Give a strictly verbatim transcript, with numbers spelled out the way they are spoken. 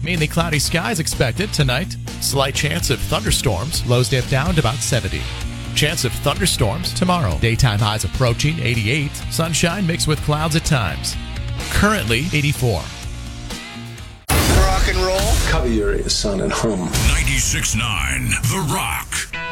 Mainly cloudy skies expected tonight. Slight chance of thunderstorms. Lows dip down to about seventy. Chance of thunderstorms tomorrow. Daytime highs approaching eighty-eight. Sunshine mixed with clouds at times. Currently eighty-four. Rock and roll. Cover your ears, son, and hum. ninety-six point nine The Rock.